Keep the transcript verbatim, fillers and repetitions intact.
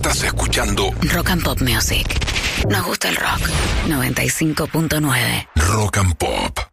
Estás escuchando Rock and Pop Music. Nos gusta el rock. noventa y cinco punto nueve. Rock and Pop.